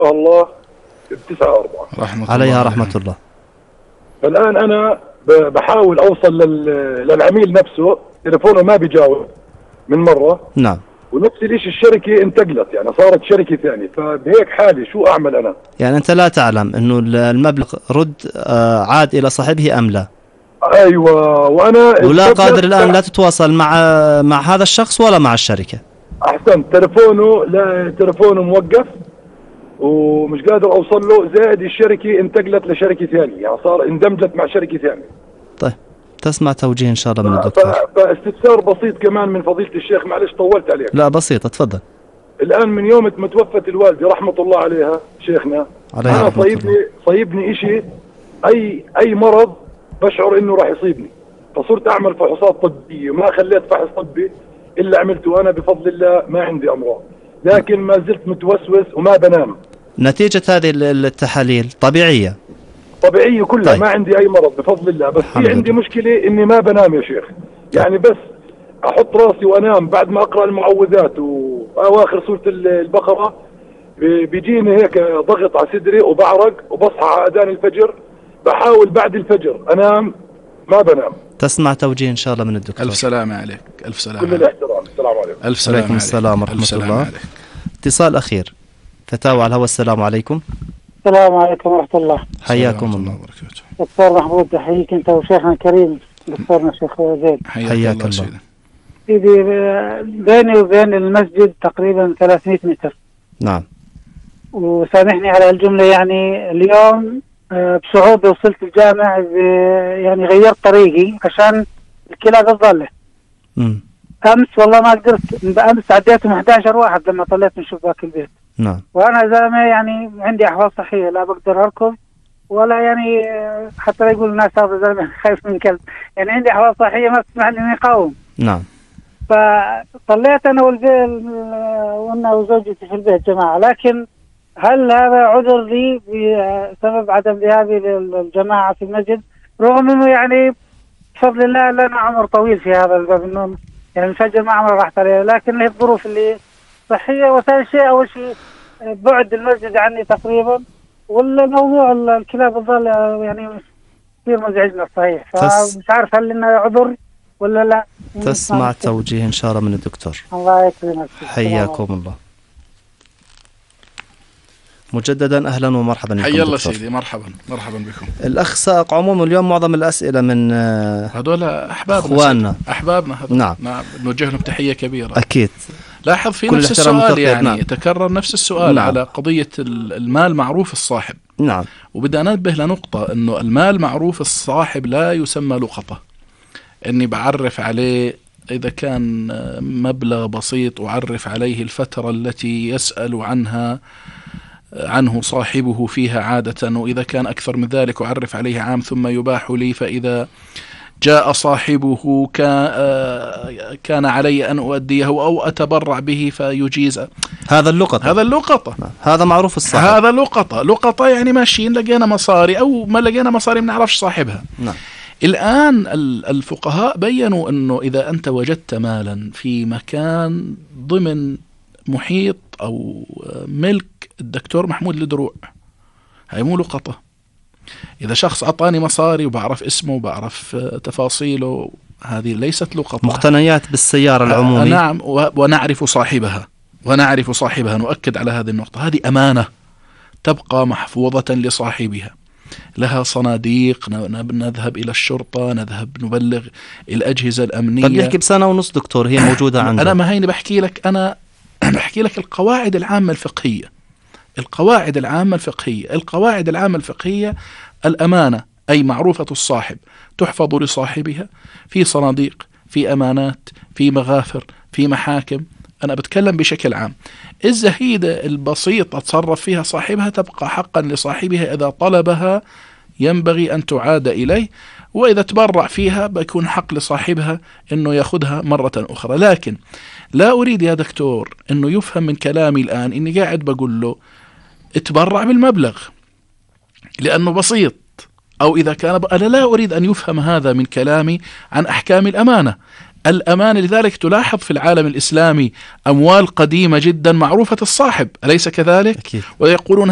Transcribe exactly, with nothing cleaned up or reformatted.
الله تسعة أربعة رحمة عليها الله رحمة الله. فالآن أنا بحاول أوصل للعميل نفسه، تليفونه ما بيجاوب من مرة. نعم. ونفس الشيء الشركة انتقلت، يعني صارت شركة ثانية. فبهيك حالي شو أعمل أنا؟ يعني أنت لا تعلم أنه المبلغ رد عاد إلى صاحبه أم لا؟ أيوة. وأنا ولا قادر الآن لا تتواصل مع مع هذا الشخص ولا مع الشركة؟ أحسن. تليفونه لا، تليفونه موقف ومش قادر أوصل له، زائد الشركة انتقلت لشركة ثانية، يعني صار اندمجت مع شركة ثانية. طيب تسمع توجيه إن شاء الله من الدكتور. فاستفسار بسيط كمان من فضيلة الشيخ، معلش طولت عليك. لا بسيطة، تفضل. الآن من يوم ما توفت الوالدة رحمة الله عليها شيخنا، عليها أنا صيبني صيبني إشي، أي أي مرض بشعر إنه راح يصيبني، فصرت أعمل فحوصات طبية، ما خليت فحص طبي إلا عملته أنا بفضل الله، ما عندي أمراض، لكن ما زلت متوسوس وما بنام. نتيجة هذه التحاليل طبيعية؟ طبيعية كلها. طيب. ما عندي أي مرض بفضل الله، بس في عندي الله. مشكلة إني ما بنام يا شيخ. يعني بس أحط راسي وأنام بعد ما أقرأ المعوذات وأواخر سورة البقرة، بيجيني هيك ضغط على صدري وبعرق وبصحى على أذان الفجر. بحاول بعد الفجر أنام، ما بنام. تسمع توجيه إن شاء الله من الدكتور. ألف سلامة عليك. ألف سلامة. كل الاحترام. السلام عليكم. ألف سلامة عليكم. السلام ورحمة الله. اتصال أخير، فتاوى على الهواء. السلام عليكم. السلام عليكم ورحمة الله. حياكم الله. دكتور محمود، تحييك أنت وشيخنا الكريم دكتورنا الشيخ زيد. حياك الله. سيدي، بيني وبين المسجد تقريبا ثلاثمائة متر. نعم. وسامحني على الجملة، يعني اليوم بصعوبة وصلت الجامع، يعني غيرت طريقي عشان الكلاب الضالة. أمس والله ما قدرت، أمس عديتهم أحد عشر واحد لما طلعت من شباك البيت. نعم. وأنا زلمة يعني عندي أحوال صحية، لا بقدر أركض ولا يعني حتى لا يقول الناس هذا زلمة خايف من كلب، يعني عندي أحوال صحية ما تسمح لي إني أقاوم. نعم. فطلعت أنا والبيت وأنا وزوجتي في البيت جماعة، لكن هل هذا عذر لي بسبب عدم ذهابي للجماعة في المسجد، رغم إنه يعني بفضل الله لنا عمر طويل في هذا الباب، إنه يعني الفجر ما عمر راحت عليه، لكن الظروف اللي صحية. وثاني شيء أول شيء بعد المسجد عني تقريبا، والموضوع الكلاب الضالة يعني كثير مزعجنا الصحيح، فمش عارف هل لنا عذر ولا لا. تسمع توجيه إن شاء الله من الدكتور. الله يكرمك. حياكم الله. مجددا أهلا ومرحبا بكم. حيا الله سيدي. مرحبا مرحبا بكم. الأخ سائق عموما اليوم معظم الأسئلة من هذول أحبابنا أخواننا أحبابنا هذول. نعم. نعم، نوجه لهم تحية كبيرة. أكيد. لاحظ في نفس السؤال يعني نعم. تكرر نفس السؤال. نعم. على قضية المال معروف الصاحب. نعم. وبدأ ننبه لنقطة، أنه المال معروف الصاحب لا يسمى لقطة، أني بعرف عليه إذا كان مبلغ بسيط أعرف عليه الفترة التي يسأل عنها عنه صاحبه فيها عادة، وإذا كان أكثر من ذلك أعرف عليه عام ثم يباح لي، فإذا جاء صاحبه كان علي أن أؤديه أو أتبرع به فيجيز. هذا اللقطة. هذا اللقطة. هذا معروف الصاحب. هذا لقطة. لقطة يعني ماشيين لقينا مصاري أو ما لقينا مصاري ما نعرفش صاحبها. نعم. الآن الفقهاء بيّنوا أنه إذا أنت وجدت مالا في مكان ضمن محيط أو ملك الدكتور محمود لدروع، هاي مو لقطة. إذا شخص أعطاني مصاري وبعرف اسمه وبعرف تفاصيله، هذه ليست لقطة. مقتنيات بالسيارة العمومي. نعم. ونعرف صاحبها ونعرف صاحبها نؤكد على هذه النقطة. هذه أمانة تبقى محفوظة لصاحبها، لها صناديق، نذهب إلى الشرطة، نذهب نبلغ الأجهزة الأمنية. طب نحكي بسنة ونص دكتور هي موجودة عنده. أنا ما هيني بحكي لك، أنا بحكي لك القواعد العامة الفقهية. القواعد العامة الفقهية القواعد العامة الفقهية الأمانة أي معروفة الصاحب تحفظ لصاحبها في صناديق، في أمانات، في مغافر، في محاكم. أنا بتكلم بشكل عام. الزهيدة البسيطة تصرف فيها صاحبها تبقى حقا لصاحبها، إذا طلبها ينبغي أن تعاد إليه، وإذا تبرع فيها بيكون حق لصاحبها أنه يأخذها مرة أخرى. لكن لا أريد يا دكتور أنه يفهم من كلامي الآن إني قاعد بقول له اتبرع بالمبلغ لأنه بسيط، أو إذا كان ب... أنا لا أريد أن يفهم هذا من كلامي عن أحكام الأمانة. الأمانة لذلك تلاحظ في العالم الإسلامي أموال قديمة جدا معروفة الصاحب، أليس كذلك؟ أكيد. ويقولون